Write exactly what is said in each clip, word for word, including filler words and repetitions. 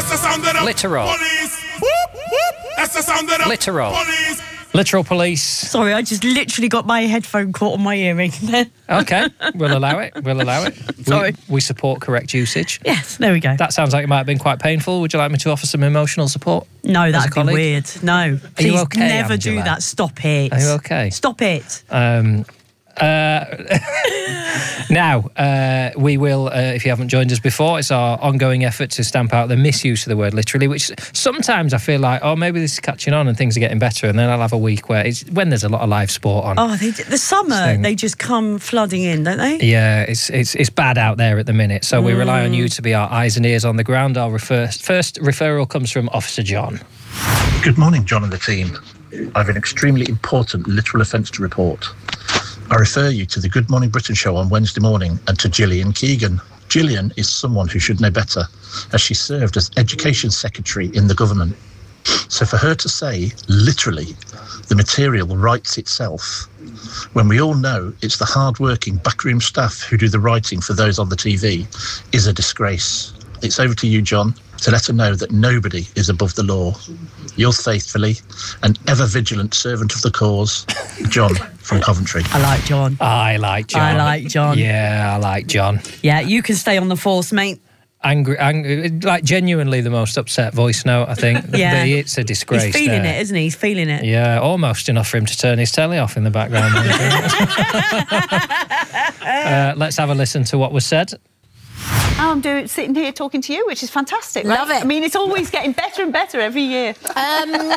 That's the sound of the Literal. police. Whoop, whoop. That's the sound of the Literal. police. Literal police. Sorry, I just literally got my headphone caught on my earring. Okay, we'll allow it. We'll allow it. Sorry. We, we support correct usage. Yes, there we go. That sounds like it might have been quite painful. Would you like me to offer some emotional support? No, as a that'd be colleague? weird. No, please you okay, never Angela? do that. Stop it. Are you okay? Stop it. Um, uh, now, uh, we will, uh, if you haven't joined us before, it's our ongoing effort to stamp out the misuse of the word literally, which sometimes I feel like, oh, maybe this is catching on and things are getting better, and then I'll have a week where it's when there's a lot of live sport on. Oh, they, the summer, Thing. they just come flooding in, don't they? Yeah, it's it's it's bad out there at the minute, so we rely on you to be our eyes and ears on the ground. Our refer- first referral comes from Officer John. Good morning, John and the team. I have an extremely important literal offence to report. I refer you to the Good Morning Britain show on Wednesday morning and to Gillian Keegan. Gillian is someone who should know better, as she served as Education Secretary in the government. So for her to say, literally, the material writes itself, when we all know it's the hard-working backroom staff who do the writing for those on the T V, is a disgrace. It's over to you, John, to let her know that nobody is above the law. Yours faithfully, an ever-vigilant servant of the cause, John from Coventry. I like John. I like John. I like John. Yeah, I like John. Yeah, you can stay on the force, mate. Angry, angry, like genuinely the most upset voice note, I think. Yeah. The- It's a disgrace. He's feeling there. it, isn't he? He's feeling it. Yeah, almost enough for him to turn his telly off in the background. uh, let's have a listen to what was said. I'm doing, sitting here talking to you, which is fantastic. Right? Love it. I mean, it's always getting better and better every year. Um, and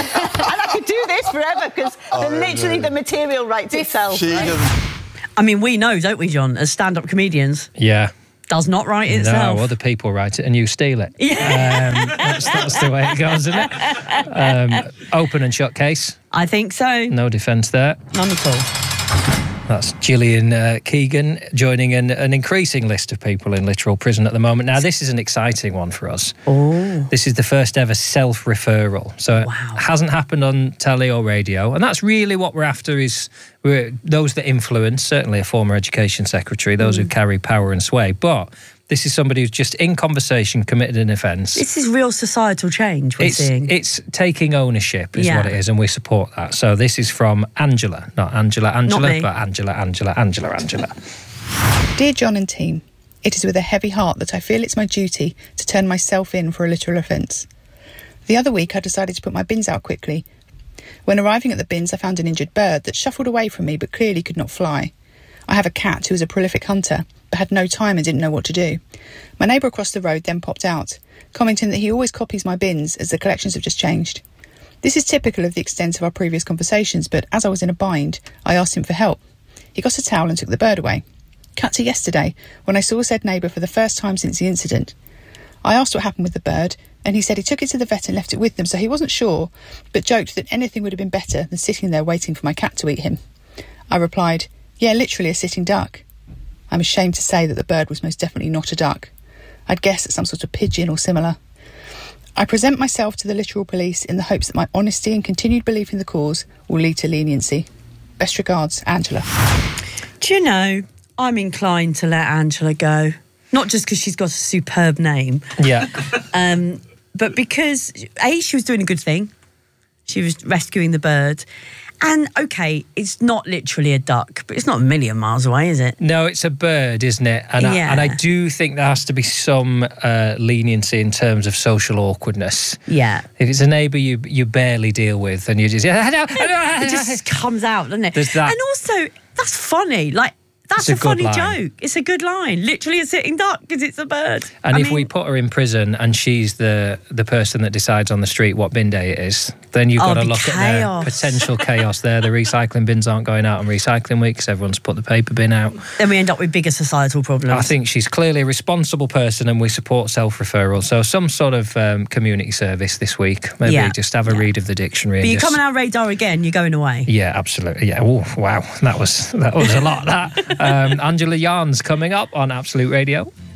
I could do this forever because Oh, literally no. the material writes itself. She right? doesn't. I mean, we know, don't we, John, as stand-up comedians, Yeah. does not write itself. No, other people write it and you steal it. Yeah. Um, that's, that's the way it goes, isn't it? Um, open and shut case. I think so. No defence there. None at all. That's Gillian uh, Keegan joining an, an increasing list of people in literal prison at the moment. Now, this is an exciting one for us. Oh. This is the first ever self-referral. So it Wow. hasn't happened on telly or radio. And that's really what we're after is we're, those that influence, certainly a former education secretary, those who carry power and sway. But this is somebody who's just in conversation committed an offence. This is real societal change we're It's, seeing. it's taking ownership is Yeah. what it is, and we support that. So this is from Angela, not Angela Angela, me. but Angela Angela Angela Angela. Dear John and team, it is with a heavy heart that I feel it's my duty to turn myself in for a literal offence. The other week I decided to put my bins out quickly. When arriving at the bins I found an injured bird that shuffled away from me but clearly could not fly. I have a cat who is a prolific hunter but had no time and didn't know what to do. My neighbour across the road then popped out, commenting that he always copies my bins as the collections have just changed. This is typical of the extent of our previous conversations, but as I was in a bind, I asked him for help. He got a towel and took the bird away. Cut to yesterday, when I saw said neighbour for the first time since the incident. I asked what happened with the bird, and he said he took it to the vet and left it with them, so he wasn't sure, but joked that anything would have been better than sitting there waiting for my cat to eat him. I replied, yeah, literally a sitting duck. I'm ashamed to say that the bird was most definitely not a duck. I'd guess it's some sort of pigeon or similar. I present myself to the literal police in the hopes that my honesty and continued belief in the cause will lead to leniency. Best regards, Angela. Do you know, I'm inclined to let Angela go. Not just because she's got a superb name, Yeah. um, but because, A, she was doing a good thing. She was rescuing the bird. And, OK, it's not literally a duck, but it's not a million miles away, is it? No, it's a bird, isn't it? And, Yeah. I, and I do think there has to be some uh, leniency in terms of social awkwardness. Yeah. If it's a neighbour you you barely deal with and you just... It just comes out, doesn't it? There's that. And also, that's funny. Like, that's It's a a, funny good line. joke. It's a good line. Literally a sitting duck because it's a bird. And I if mean, we put her in prison and she's the, the person that decides on the street what bin day it is, then you've Oh, got to the look chaos. at the potential chaos there. The recycling bins aren't going out on recycling week because everyone's put the paper bin out. then we end up with bigger societal problems. I think she's clearly a responsible person and we support self-referral. So some sort of um, community service this week. Maybe Yeah. just have a read of the dictionary. But and you just- come on our radar again, you're going away. Yeah, absolutely. Yeah. Oh, wow. That was, that was a lot, that. Um, Angela Yarns coming up on Absolute Radio.